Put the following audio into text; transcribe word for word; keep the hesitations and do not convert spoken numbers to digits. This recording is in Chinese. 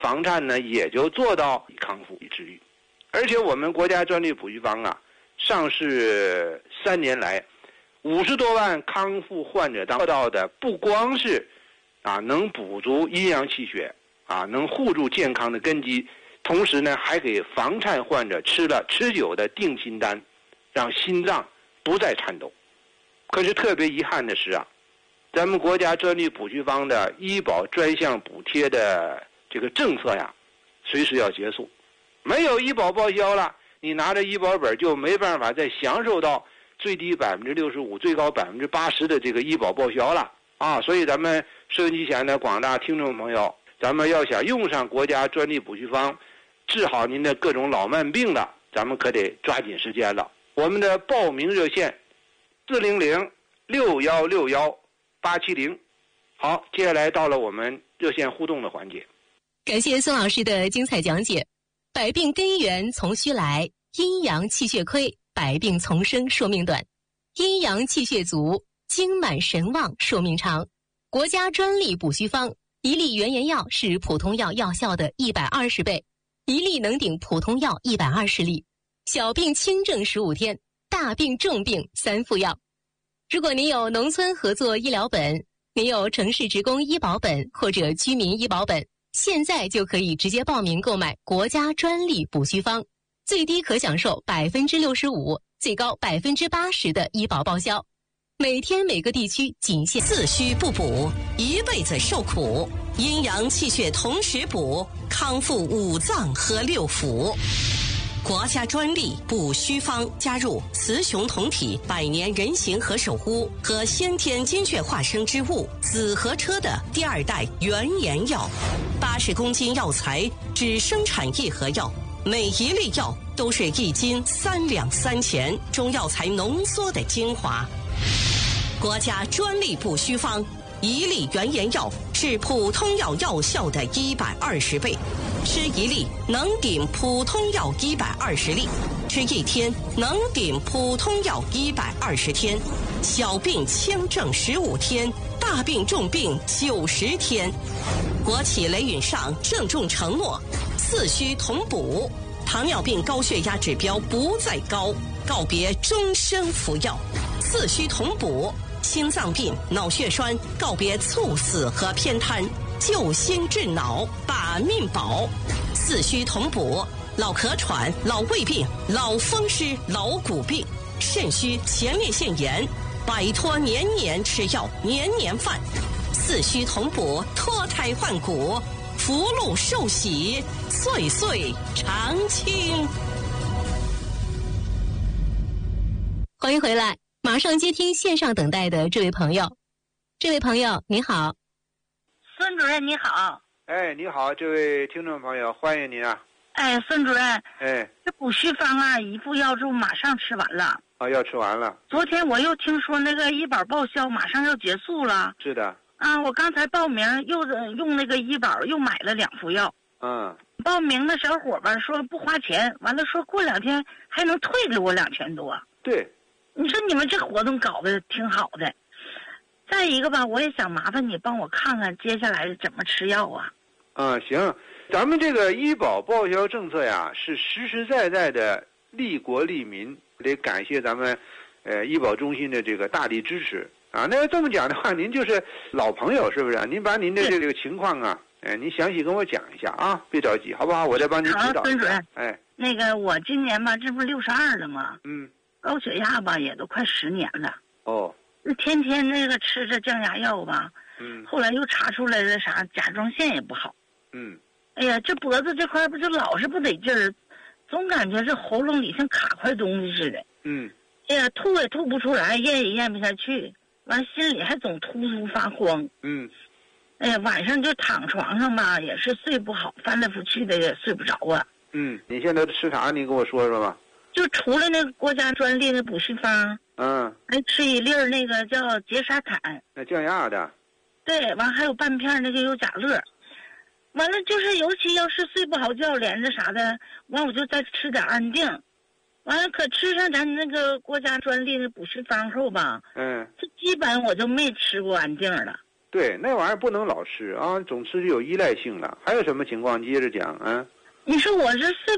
房颤呢也就做到康复治愈。而且我们国家专利补虚方啊，上市三年来，五十多万康复患者当做到的不光是啊能补足阴阳气血啊，能护住健康的根基，同时呢还给房颤患者吃了持久的定心丹，让心脏不再颤抖。可是特别遗憾的是啊，咱们国家专利补虚方的医保专项补贴的这个政策呀，随时要结束。没有医保报销了，你拿着医保本就没办法再享受到最低百分之六十五、最高百分之八十的这个医保报销了啊！所以咱们收音机前的广大听众朋友，咱们要想用上国家专利补虚方，治好您的各种老慢病了，咱们可得抓紧时间了。我们的报名热线四零零六幺六幺八七零。好，接下来到了我们热线互动的环节。 感谢孙老师的精彩讲解。百病根源从虚来，阴阳气血亏，百病丛生，寿命短；阴阳气血足，精满神旺，寿命长。国家专利补虚方，一粒原研药是普通药药效的一百二十倍，一粒能顶普通药一百二十粒。小病轻症十五天，大病重病三副药。如果您有农村合作医疗本，您有城市职工医保本或者居民医保本，现在就可以直接报名购买国家专利补虚方，最低可享受百分之六十五，最高百分之八十的医保报销。每天每个地区仅限自虚不补，一辈子受苦；阴阳气血同时补，康复五脏和六腑。国家专利补虚方加入雌雄同体百年人形和守护和先天精血化生之物紫河车的第二代原研药，八十公斤药材只生产一盒药，每一粒药都是一斤三两三钱中药材浓缩的精华。国家专利补虚方，一粒原研药是普通药药效的一百二十倍，吃一粒能顶普通药一百二十粒，吃一天能顶普通药一百二十天，小病轻症十五天，大病重病九十天。国企雷允上郑重承诺，四虚同补，糖尿病高血压指标不再高，告别终身服药，四虚同补。心脏病、脑血栓告别猝死和偏瘫，救心治脑，把命保。四虚同补，老咳喘、老胃病、老风湿、老骨病、肾虚、前列腺炎，摆脱年年吃药、年年犯。四虚同补，脱胎换骨，福禄寿喜，岁岁常青。 欢迎回来。马上接听线上等待的这位朋友。这位朋友你好。 孙主任你好。 哎，你好，这位听众朋友，欢迎您啊。 哎，孙主任。 哎， 这补虚方啊，一副药就马上吃完了。 啊，要吃完了。 昨天我又听说那个医保报销马上要结束了。 是的。 啊，我刚才报名又用那个医保又买了两副药。 嗯。 报名的小伙吧说不花钱，完了说过两天还能退给我两千多。 对。 你说你们这活动搞得挺好的。再一个吧，我也想麻烦你帮我看看接下来怎么吃药啊。 啊，行，咱们这个医保报销政策呀，是实实在在的利国利民，得感谢咱们呃医保中心的这个大力支持啊。那要这么讲的话，您就是老朋友是不是？您把您的这个情况啊，哎，您详细跟我讲一下啊，别着急，好不好？我再帮您指导。 好，孙主任。 哎， 那个我今年吧，这不六十二了吗？ 嗯。 高血压吧也都快十年了。 哦。 那天天那个吃着降压药吧。 嗯。 后来又查出来了啥甲状腺也不好。 嗯。 哎呀，这脖子这块不就老是不得劲儿，总感觉这喉咙里像卡块东西似的。 嗯。 哎呀，吐也吐不出来，咽也咽不下去，完心里还总突突发慌。 嗯。 哎呀，晚上就躺床上吧，也是睡不好，翻来覆去的也睡不着啊。 嗯，你现在吃啥？你跟我说说吧。 就除了那个国家专利的补虚方， 嗯， 还吃一粒儿那个叫杰沙坦， 那降压的。 对，完还有半片那个优甲乐，完了就是尤其要是睡不好觉，连着啥的，完我就再吃点安定，完了可吃上咱那个国家专利的补虚方后吧， 嗯， 这基本我就没吃过安定了。 对，那玩意儿不能老吃啊，总吃就有依赖性了。还有什么情况？接着讲啊。 你说我是睡